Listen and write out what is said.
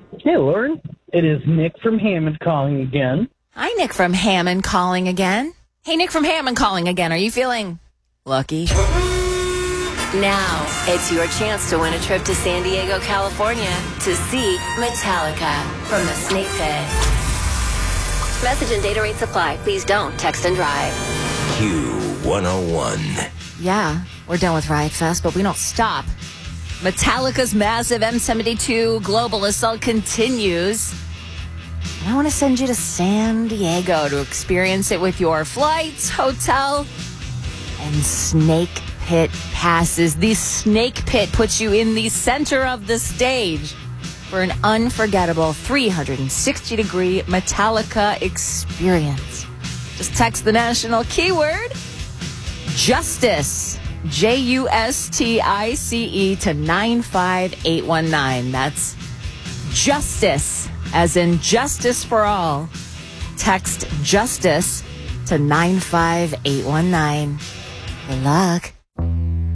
Hey, Lauren. It is Nick from Hammond calling again. Hi, Nick from Hammond calling again. Hey, Nick from Hammond calling again. Are you feeling lucky? Now, it's your chance to win a trip to San Diego, California to see Metallica from the Snake Pit. Message and data rates apply. Please don't text and drive. Q101. Yeah, we're done with Riot Fest, but we don't stop. Metallica's massive M72 global assault continues. And I want to send you to San Diego to experience it with your flights, hotel, and Snake Pit passes. The Snake Pit puts you in the center of the stage for an unforgettable 360-degree Metallica experience. Just text the national keyword Justice, JUSTICE, to 95819. That's Justice, as in justice for all. Text Justice to 95819. Good luck.